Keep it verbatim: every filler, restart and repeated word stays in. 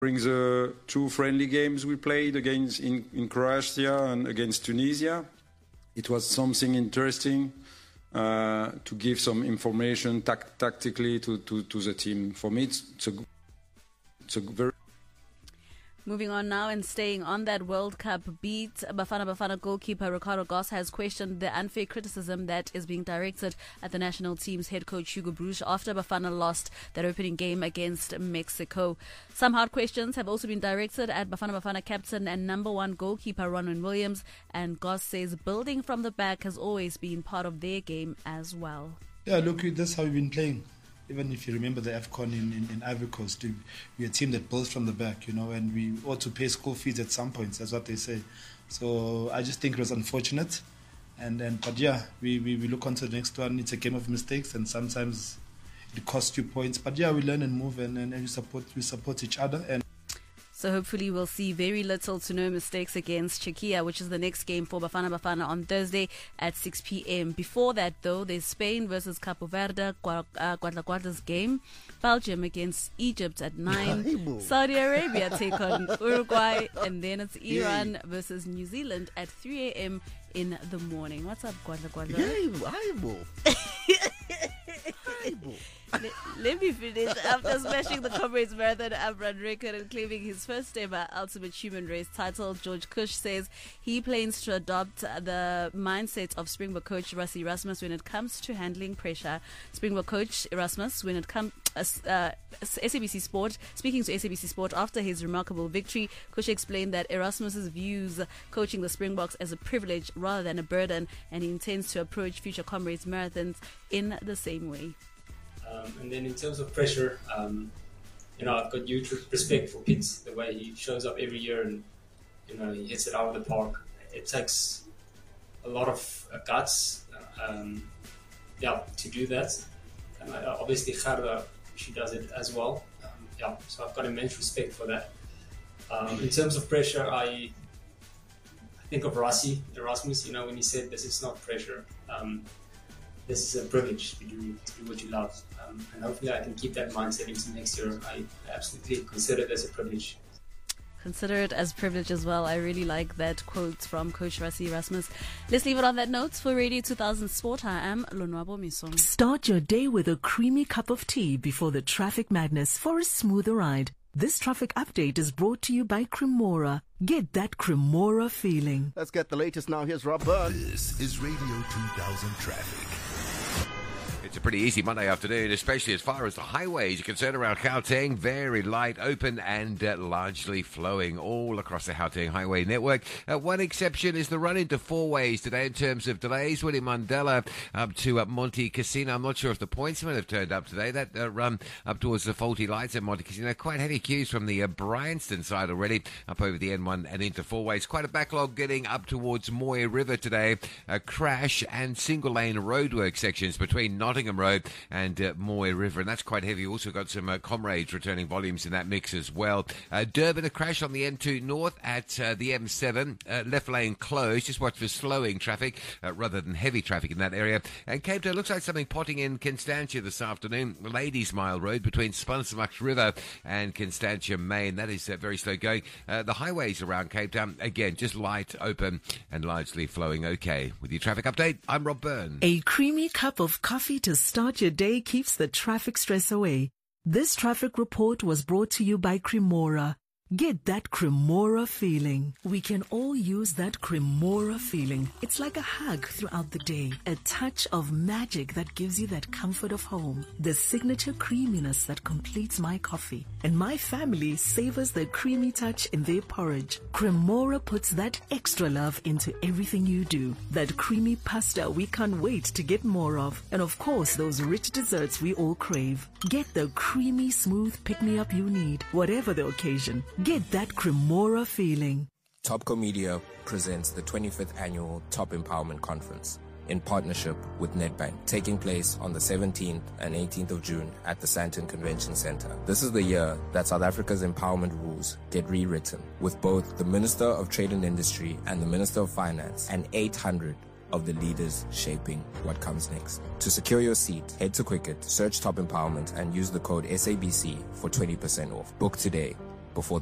During the two friendly games we played against in, in Croatia and against Tunisia, it was something interesting uh, to give some information tac tactically to, to, to the team. For me, it's, it's, a, it's a very... Moving on now and staying on that World Cup beat, Bafana Bafana goalkeeper Ricardo Goss has questioned the unfair criticism that is being directed at the national team's head coach Hugo Broos after Bafana lost that opening game against Mexico. Some hard questions have also been directed at Bafana Bafana captain and number one goalkeeper Ronwen Williams, and Goss says building from the back has always been part of their game as well. Yeah, look, that's how we've been playing. Even if you remember the AFCON in, in, in Ivory Coast, we're a team that builds from the back, you know, and we ought to pay school fees at some points, that's what they say. So I just think it was unfortunate. And, and But yeah, we, we, we look on to the next one. It's a game of mistakes, and sometimes it costs you points. But yeah, we learn and move, and, and, and we, support, we support each other. And So hopefully we'll see very little to no mistakes against Czechia, which is the next game for Bafana Bafana on Thursday at six p m Before that, though, there's Spain versus Capo Verde, Guadalajara's game, Belgium against Egypt at nine, Saudi Arabia take on Uruguay, and then it's Iran versus New Zealand at three a m in the morning. What's up, Guadalajara? Let, let me finish. After smashing the Comrades Marathon Amrun record and claiming his first ever Ultimate Human Race title, George Kush says he plans to adopt the mindset of Springbok coach Rassie Erasmus when it comes to handling pressure. Springbok coach Erasmus, when it comes uh, uh, S A B C Sport, speaking to S A B C Sport after his remarkable victory, Kush explained that Erasmus's views coaching the Springboks as a privilege rather than a burden, and he intends to approach future Comrades Marathons in the same way. Um, and then in terms of pressure, um, you know, I've got huge respect for Pitts, the way he shows up every year and, you know, he hits it out of the park. It takes a lot of uh, guts, um, yeah, to do that. And uh, obviously, Gerda, she does it as well. Um, yeah, so I've got immense respect for that. Um, in terms of pressure, I, I think of Rassie Erasmus, you know, when he said this is not pressure. Um, This is a privilege to do, to do what you love, um, and hopefully I can keep that mindset into next year. I absolutely consider it as a privilege. Consider it as privilege as well. I really like that quote from Coach Rassie Erasmus. Let's leave it on that note. For Radio two thousand Sport, I am Lonwabo Miso. Start your day with a creamy cup of tea before the traffic madness for a smoother ride. This traffic update is brought to you by Cremora. Get that Cremora feeling. Let's get the latest now. Here's Rob Byrne. This is Radio two thousand Traffic. It's a pretty easy Monday afternoon, especially as far as the highways are concerned around Gauteng. Very light, open and uh, largely flowing all across the Gauteng highway network. Uh, one exception is the run into four ways today in terms of delays. Willie Mandela up to uh, Monte Casino. I'm not sure if the pointsmen have turned up today. That uh, run up towards the faulty lights at Monte Casino. Quite heavy queues from the uh, Bryanston side already, up over the N one and into four ways. Quite a backlog getting up towards Moy River today. A crash and single lane roadwork sections between Nottingham Road and uh, Moy River, and that's quite heavy. Also got some uh, Comrades returning volumes in that mix as well. Uh, Durban, a crash on the N two north at uh, the M seven, uh, left lane closed. Just watch for slowing traffic uh, rather than heavy traffic in that area. And Cape Town looks like something potting in Constantia this afternoon. Ladies Mile Road between Spansamaks River and Constantia Main. That is uh, very slow going. Uh, the highways around Cape Town, again, just light, open and largely flowing okay. With your traffic update, I'm Rob Byrne. A creamy cup of coffee to start your day keeps the traffic stress away. This traffic report was brought to you by Cremora. Get that Cremora feeling. We can all use that Cremora feeling. It's like a hug throughout the day. A touch of magic that gives you that comfort of home. The signature creaminess that completes my coffee. And my family savors the creamy touch in their porridge. Cremora puts that extra love into everything you do. That creamy pasta we can't wait to get more of. And of course, those rich desserts we all crave. Get the creamy, smooth pick-me-up you need, whatever the occasion. Get that Cremora feeling. Topco Media presents the twenty-fifth Annual Top Empowerment Conference in partnership with Nedbank, taking place on the seventeenth and eighteenth of June at the Sandton Convention Center. This is the year that South Africa's empowerment rules get rewritten, with both the Minister of Trade and Industry and the Minister of Finance and eight hundred of the leaders shaping what comes next. To secure your seat, head to Quicket, search Top Empowerment and use the code S A B C for twenty percent off. Book today before